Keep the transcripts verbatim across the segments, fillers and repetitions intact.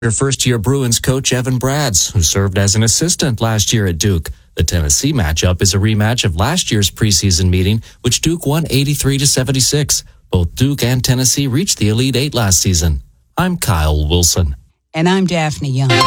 First-year Bruins coach Evan Bradds, who served as an assistant last year at Duke. The Tennessee matchup is a rematch of last year's preseason meeting, which Duke won eighty-three to seventy-six. Both Duke and Tennessee reached the Elite Eight last season. I'm Kyle Wilson. And I'm Daphne Young. Well,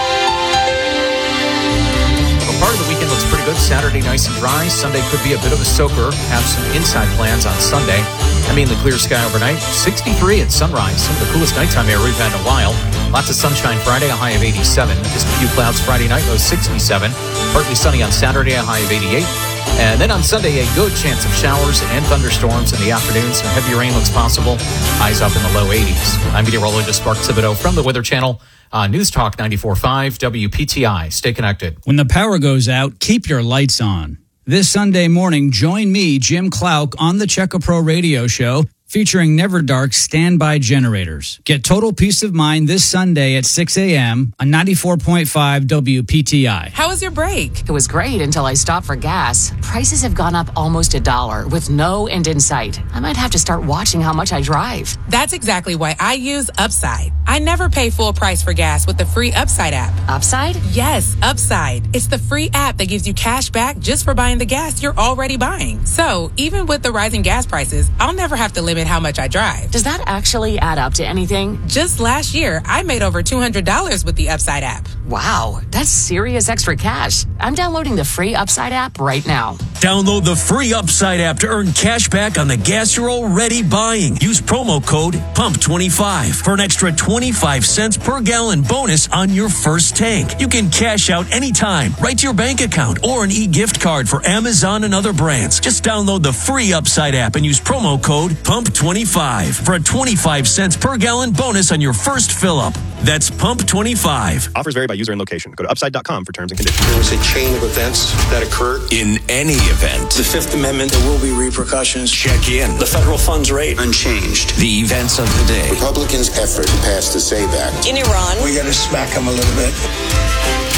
part of the weekend looks pretty good. Saturday, nice and dry. Sunday could be a bit of a soaker. Have some inside plans on Sunday. I mean, the clear sky overnight. sixty-three at sunrise. Some of the coolest nighttime air we've had in a while. Lots of sunshine Friday, a high of eighty-seven. Just a few clouds Friday night, low sixty-seven. Partly sunny on Saturday, a high of eighty-eight. And then on Sunday, a good chance of showers and thunderstorms in the afternoon. Some heavy rain looks possible. Highs up in the low eighties. I'm meteorologist Mark Thibodeau from the Weather Channel on News Talk ninety-four point five W P T I. Stay connected. When the power goes out, keep your lights on. This Sunday morning, join me, Jim Clouk, on the Checker Pro radio show featuring Never Dark standby generators. Get total peace of mind this Sunday at six a.m. on ninety-four point five W P T I. How was your break? It was great until I stopped for gas. Prices have gone up almost a dollar with no end in sight. I might have to start watching how much I drive. That's exactly why I use Upside. I never pay full price for gas with the free Upside app. Upside? Yes, Upside. It's the free app that gives you cash back just for buying the gas you're already buying. So even with the rising gas prices, I'll never have to limit how much I drive. Does that actually add up to anything? Just last year, I made over two hundred dollars with the Upside app. Wow, that's serious extra cash. I'm downloading the free Upside app right now. Download the free Upside app to earn cash back on the gas you're already buying. Use promo code P U M P twenty-five for an extra twenty-five cents per gallon bonus on your first tank. You can cash out anytime, right to your bank account, or an e-gift card for Amazon and other brands. Just download the free Upside app and use promo code P U M P twenty-five for a twenty-five cents per gallon bonus on your first fill-up. That's P U M P twenty-five. Offers vary by user and location. Go to upside dot com for terms and conditions. There was a chain of events that occurred. In any event, The Fifth Amendment, there will be repercussions. check in. The federal funds rate, unchanged. The events of the day. Republicans' effort to pass the SAVE Act. In Iran, We got to smack them a little bit.